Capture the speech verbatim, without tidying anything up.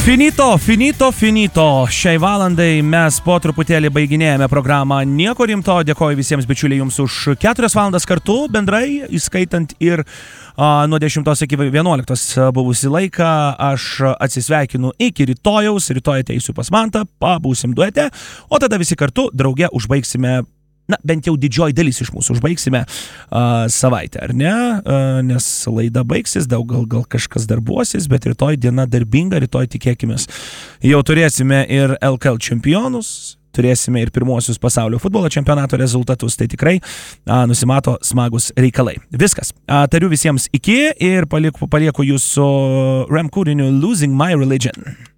Finito, finito, finito. Šiai valandai mes po truputėlį baiginėjame programą. Nieko rimto, dėkoju visiems bičiuliai jums už keturias valandas kartu bendrai, įskaitant ir a, nuo dešimtos iki vienuoliktos buvusį laiką. Aš atsisveikinu iki rytojaus, rytoj ateisiu pas Mantą, pabūsim duete, o tada visi kartu drauge užbaigsime, na, bent jau didžioji dalis iš mūsų užbaigsime uh, savaitę, ar ne? Uh, nes laida baigsis, daug gal, gal kažkas darbuosis, bet rytoj diena darbinga, rytoj tikėkimės. Jau turėsime ir L K L čempionus, turėsime ir pirmuosius pasaulio futbolo čempionato rezultatus, tai tikrai uh, nusimato smagus reikalai. Viskas. Uh, tariu visiems iki ir palieku, palieku jūsų Ram kūriniu Losing My Religion.